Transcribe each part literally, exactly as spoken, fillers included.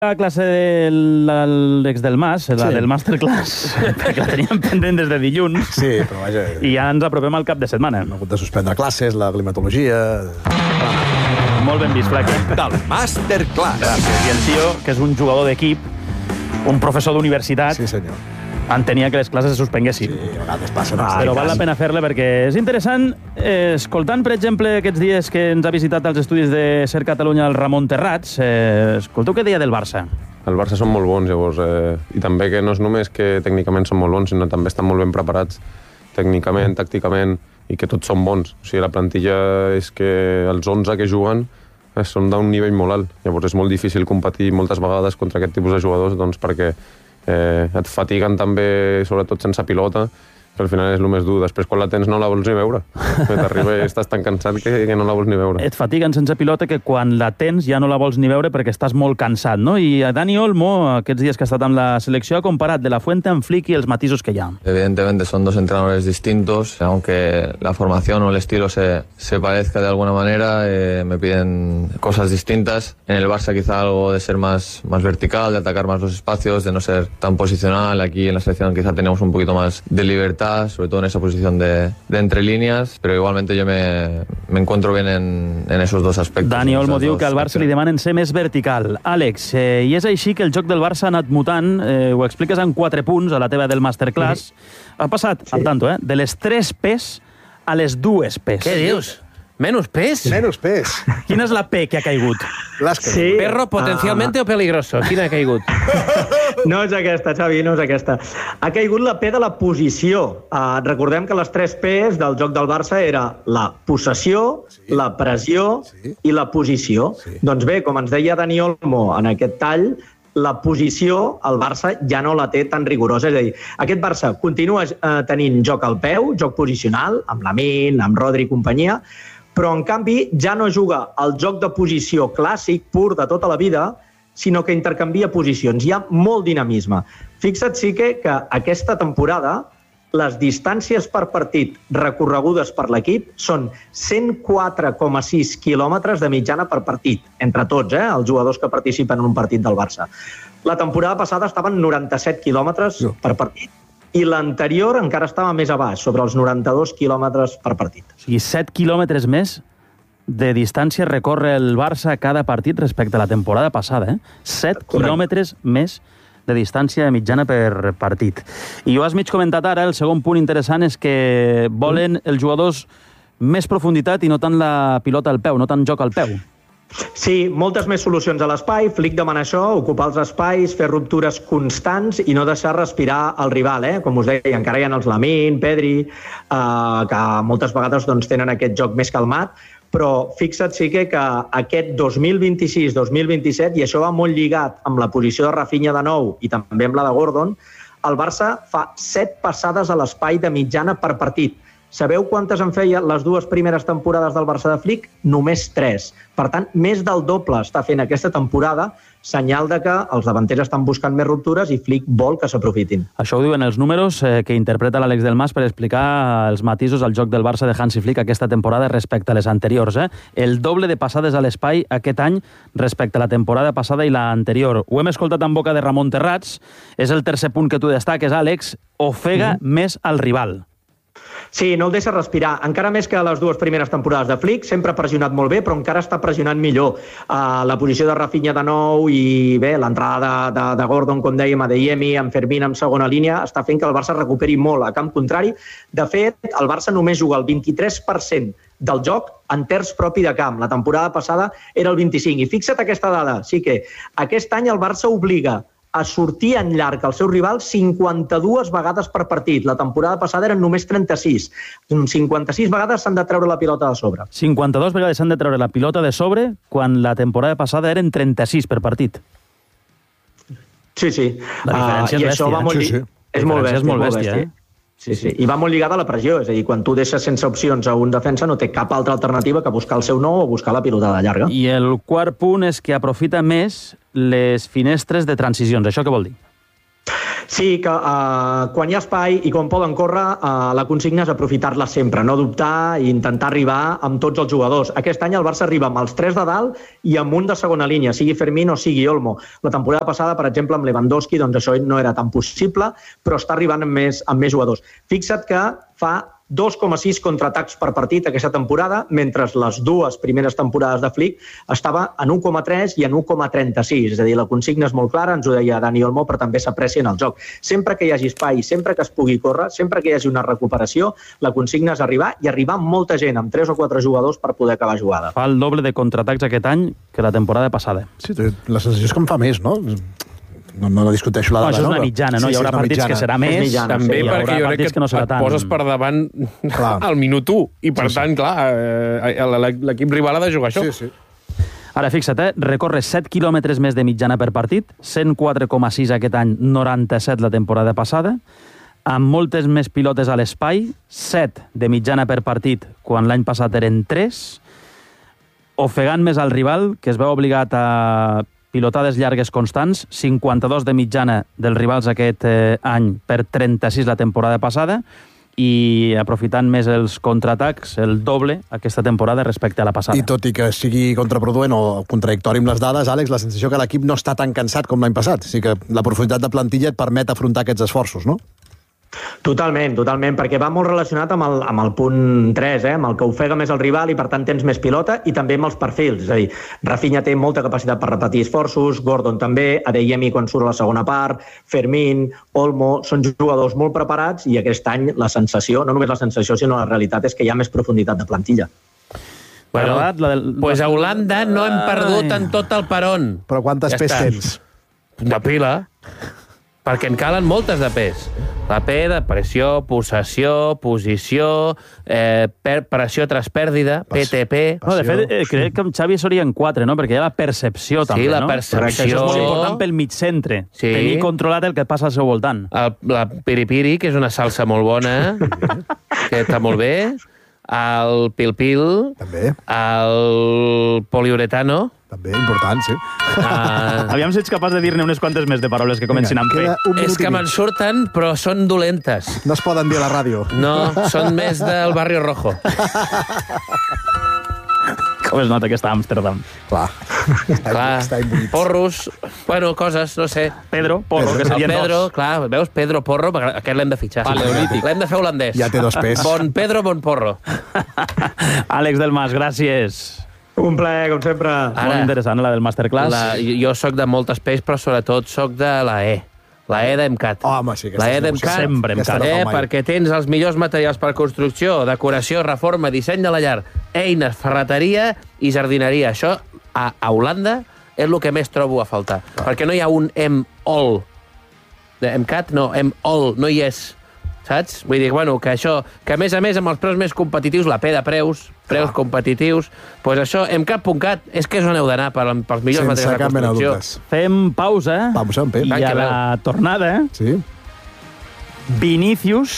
La classe de l'Àlex del Mas, la Sí. del Masterclass, perquè la teníem pendent des de dilluns, Sí, però vaja... i ja ens apropem al cap de setmana. Hem hagut de suspendre classes, la climatologia... Molt ben vist, Flaque. Del Masterclass. Gràcies. I el tio, que és un jugador d'equip, un professor d'universitat, Sí, senyor. entenia que les classes se suspenguessin. Sí, a vegades passen... Ah, però val la pena fer-la perquè és interessant. Eh, escoltant, per exemple, aquests dies que ens ha visitat als estudis de Ser Catalunya el Ramon Terrats, eh, escolteu què deia del Barça. El Barça són molt bons, llavors, eh, i també que no és només que tècnicament són molt bons, sinó també estan molt ben preparats tècnicament, tàcticament, i que tots són bons. O sigui, la plantilla és que els onze que juguen eh, són d'un nivell molt alt. Llavors és molt difícil competir moltes vegades contra aquest tipus de jugadors, doncs perquè eh, et fatiguen també, sobretot sense pilota, que al final és el més dur. Després, quan la tens, no la vols ni veure. T'arriba i estàs tan cansat que, que no la vols ni veure. Et fatiguen sense pilota que quan la tens ja no la vols ni veure perquè estàs molt cansat, no? I Dani Olmo, aquests dies que ha estat amb la selecció, ha comparat de la Fuente amb Flick i els matisos que hi ha. Evidentemente son dos entrenadores distintos, aunque la formación o el estilo se, se parezca de alguna manera, eh, me piden cosas distintas. En el Barça quizá algo de ser más, más vertical, de atacar más los espacios, de no ser tan posicional. Aquí en la selección quizá tenemos un poquito más de libertad, sobre todo en esa posición de, de entre líneas, pero igualmente yo me, me encuentro bien en, en esos dos aspectos. Dani Olmo diu que al Barça acciones. li demanen ser més vertical. Àlex, eh, i és així que el joc del Barça ha anat mutant, eh, ho expliques en quatre punts a la teva del Masterclass. Ha passat, al tanto, eh, de les tres P's a les dues P's. Què dius? Menys pes? Menys pes. Quina és la P que ha caigut? L'has que... Sí. Perro potencialmente Ah. o peligroso? Quina ha caigut? No és aquesta, Xavi, no és aquesta. Ha caigut la P de la posició. Uh, recordem que les tres P's del joc del Barça era la possessió, sí. la pressió Sí. i la posició. Sí. Doncs bé, com ens deia Dani Olmo en aquest tall, la posició el Barça ja no la té tan rigorosa. És a dir, aquest Barça continua eh, tenint joc al peu, joc posicional, amb Lamine, amb Rodri i companyia, però en canvi ja no juga el joc de posició clàssic, pur de tota la vida, sinó que intercanvia posicions. Hi ha molt dinamisme. Fixa't, sí que, que aquesta temporada les distàncies per partit recorregudes per l'equip són cent quatre coma sis quilòmetres de mitjana per partit, entre tots, eh, els jugadors que participen en un partit del Barça. La temporada passada estaven noranta-set quilòmetres No. per partit i l'anterior encara estava més a baix, sobre els noranta-dos quilòmetres per partit. O sigui, set quilòmetres més de distància recorre el Barça a cada partit respecte a la temporada passada, eh? set quilòmetres més de distància mitjana per partit. I ho has mig comentat ara, el segon punt interessant és que volen els jugadors més profunditat i no tant la pilota al peu, no tant joc al peu. Sí, moltes més solucions a l'espai. Flick demana això, ocupar els espais, fer ruptures constants i no deixar respirar el rival. Eh? Com us deia, encara hi ha els Lamine, Pedri, eh, que moltes vegades doncs, tenen aquest joc més calmat, però fixa't sí que, que aquest dos mil vint-i-sis dos mil vint-i-set, i això va molt lligat amb la posició de Rafinha de nou i també amb la de Gordon, el Barça fa set passades a l'espai de mitjana per partit. Sabeu quantes en feia les dues primeres temporades del Barça de Flick? Només tres. Per tant, més del doble està fent aquesta temporada, senyal de que els davanters estan buscant més ruptures i Flick vol que s'aprofitin. Això ho diuen els números eh, que interpreta l'Àlex del Mas per explicar els matisos al joc del Barça de Hansi Flick aquesta temporada respecte a les anteriors. Eh? El doble de passades a l'espai aquest any respecte a la temporada passada i l'anterior. Ho hem escoltat en boca de Ramon Terrats. És el tercer punt que tu destaques, Àlex. Ofega mm. més al rival. Sí, no el deixa respirar. Encara més que les dues primeres temporades de Flick, sempre ha pressionat molt bé, però encara està pressionant millor. Uh, la posició de Rafinha de nou i bé, l'entrada de, de, de Gordon, com dèiem, Adeyemi, amb Fermín en segona línia, està fent que el Barça recuperi molt a camp contrari. De fet, el Barça només juga el vint-i-tres per cent del joc en terç propi de camp. La temporada passada era el vint-i-cinc. I fixa't aquesta dada, sí que aquest any el Barça obliga a sortir en llarg al seu rival cinquanta-dues vegades per partit. La temporada passada eren només trenta-sis. cinquanta-sis vegades s'han de treure la pilota de sobre. cinquanta-dues vegades s'han de treure la pilota de sobre quan la temporada passada eren trenta-sis per partit. Sí, sí. La diferència uh, és bèstia. Va molt Sí, sí. És molt bèstia, és molt bèstia, eh? Sí, sí. I va molt lligada a la pressió. És a dir, quan tu deixes sense opcions a un defensa no té cap altra alternativa que buscar el seu nou o buscar la pilota de llarga. I el quart punt és que aprofita més les finestres de transicions. Això què vol dir? Sí, que uh, quan hi ha espai i quan poden córrer, uh, la consigna és aprofitar-la sempre, no dubtar i intentar arribar amb tots els jugadors. Aquest any el Barça arriba amb els tres de dalt i amb un de segona línia, sigui Fermín o sigui Olmo. La temporada passada, per exemple, amb Lewandowski, doncs això no era tan possible, però està arribant amb més, amb més jugadors. Fixa't que fa dos coma sis contraatacs per partit aquesta temporada, mentre les dues primeres temporades de Flick estava en un coma tres i en un coma trenta-sis. És a dir, la consigna és molt clara, ens ho deia Dani Olmo, però també s'aprecia en el joc. Sempre que hi hagi espai, sempre que es pugui córrer, sempre que hi hagi una recuperació, la consigna és arribar i arribar amb molta gent, amb tres o quatre jugadors per poder acabar jugada. Fa el doble de contraatacs aquest any que la temporada passada. Sí, la sensació és que en fa més, no? No, no, no discuteixo la no, dada, això és una mitjana, no? Sí, hi haurà sí, partits mitjana. Que serà més, mitjana, també sí, perquè jo crec que, que no et tant... poses per davant clar. Al minut u, i per sí, tant, sí. clar, eh, l'equip rival ha de jugar això. Sí, sí. Ara, fixa't, eh? recorre set quilòmetres més de mitjana per partit, cent quatre coma sis aquest any, noranta-set la temporada passada, amb moltes més pilotes a l'espai, set de mitjana per partit, quan l'any passat eren tres, ofegant més al rival, que es veu obligat a pilotades llargues constants, cinquanta-dos de mitjana dels rivals aquest eh, any per trenta-sis la temporada passada, i aprofitant més els contraatacs, el doble aquesta temporada respecte a la passada. I tot i que sigui contraproduent o contradictori amb les dades, Àlex, la sensació que l'equip no està tan cansat com l'any passat. O sigui que la profunditat de plantilla et permet afrontar aquests esforços, no? Totalment, totalment, perquè va molt relacionat amb el, amb el punt tres, eh? amb el que ofega més el rival i per tant tens més pilota, i també amb els perfils. És a dir, Rafinha té molta capacitat per repetir esforços, Gordon també, Adeyemi quan surt a la segona part, Fermín, Olmo, són jugadors molt preparats, i aquest any la sensació, no només la sensació, sinó la realitat és que hi ha més profunditat de plantilla. Bueno, doncs del... pues a Holanda no hem perdut en tot el peron. Però quantes ja pes està. Tens? De pila. Perquè en calen moltes de pes. La P de pressió, possessió, posició, eh, per, pressió tras pèrdida, P T P... No, de fet, eh, crec que amb Xavi serien quatre, no? Perquè hi ha la percepció, també, no? Sí, la percepció... Això és molt important pel mig centre. Sí. Tenir controlat el que passa al seu voltant. El, la piripiri, que és una salsa molt bona, que està molt bé. El pil-pil. També. El poliuretano. També, important, sí. Uh... Aviam si ets capaç de dir-ne unes quantes més de paraules que comencin amb P. És que me'n surten, però són dolentes. No es poden dir a la ràdio. No, són més del Barrio Rojo. Com es nota que està a Amsterdam. Clar. Clar, porros, bueno, coses, no sé. Pedro, porro, que serien Pedro, dos. Clar, veus, Pedro, porro, aquest l'hem de fitxar. Paleolític. L'hem de fer holandès. Ja té dos pes. Bon Pedro, bon porro. Àlex Delmas, gràcies. Un plaer, com sempre. Ara, molt interessant, la del masterclass. La, jo sóc de moltes peix, però sobretot sóc de la E. La E d'EMCAT. Home, sí, la E d'EMCAT, sempre EMCAT. Eh, perquè tens els millors materials per construcció, decoració, reforma, disseny de la llar, eines, ferreteria i jardineria. Això, a, a Holanda, és el que més trobo a faltar. Ah. Perquè no hi ha un M-All. EMCAT, no, M-All, no hi és. Saps? Vull dir, bueno, que això, que a més a més amb els preus més competitius, la P de preus, preus ah. competitius, doncs pues això, emcat punt cat, és que és on heu d'anar per, pels millors sense materials de construcció. De Fem pausa. Pausa, en Pep. I a la tornada, sí. Vinícius...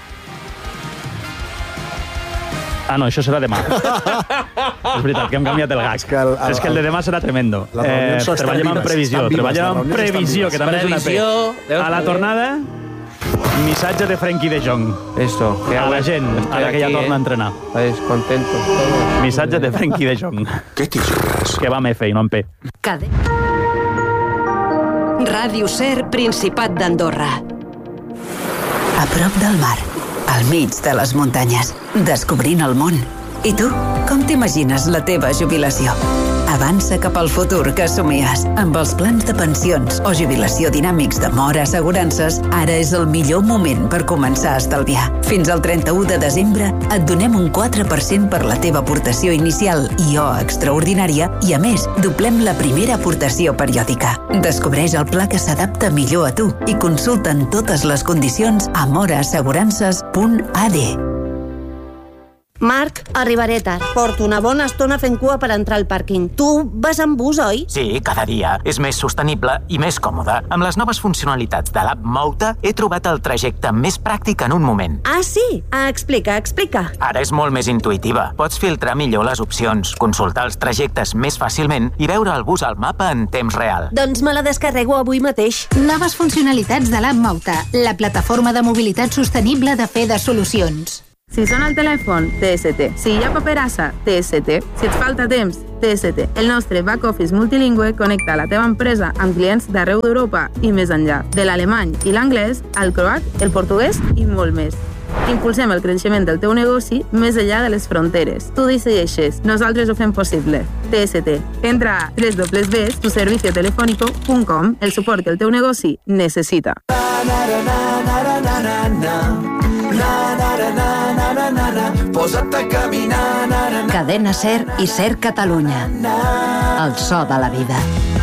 Ah, no, això serà demà. És veritat, que hem canviat el gag. És que el, el, és que el de demà serà tremendo. Eh, treballem en previsió, treballem en previsió, que també previsió, és una P. A la tornada... Missatge de Frenkie de Jong. Esto. Que a la gent, ara que ja torna a entrenar. Estáis contentos. Missatge de Frenkie de Jong. Què t'hi jugues? Que va amb F i no amb P. Cade. Ràdio Ser, Principat d'Andorra. A prop del mar, al mig de les muntanyes, descobrint el món. I tu, com t'imagines la teva jubilació? Avança cap al futur que somies. Amb els plans de pensions o jubilació dinàmics de Mora Assegurances, ara és el millor moment per començar a estalviar. Fins al trenta-u de desembre et donem un quatre per cent per la teva aportació inicial i o extraordinària, i a més, doblem la primera aportació periòdica. Descobreix el pla que s'adapta millor a tu i consulta'n totes les condicions a mora assegurances punt a d. Marc, arribaré tard. Porto una bona estona fent cua per entrar al pàrquing. Tu vas amb bus, oi? Sí, cada dia. És més sostenible i més còmode. Amb les noves funcionalitats de l'app Mouta he trobat el trajecte més pràctic en un moment. Ah, sí? Ah, explica, explica. Ara és molt més intuïtiva. Pots filtrar millor les opcions, consultar els trajectes més fàcilment i veure el bus al mapa en temps real. Doncs me la descarrego avui mateix. Noves funcionalitats de l'app Mouta, la plataforma de mobilitat sostenible de Feda Solucions. Si sona el telèfon, T S T. Si hi ha paperassa, T S T. Si et falta temps, T S T. El nostre back-office multilingüe connecta la teva empresa amb clients d'arreu d'Europa i més enllà. De l'alemany i l'anglès, al croat, el portuguès i molt més. Impulsem el creixement del teu negoci més enllà de les fronteres. Tu decideixes, nosaltres ho fem possible. T S T. Entra a doble u doble u doble u punt tu servicio telefónico punt com, el suport que el teu negoci necessita. Posa't a caminar. Cadena Ser i Ser Catalunya. El so de la vida.